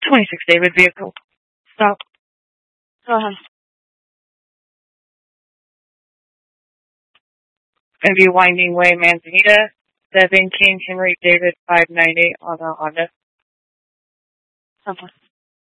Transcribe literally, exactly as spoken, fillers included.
twenty-six David vehicle. Stop. Go ahead. Gonna be Winding Way, Manzanita. seven King Henry David five nine eight on a Honda. Simple.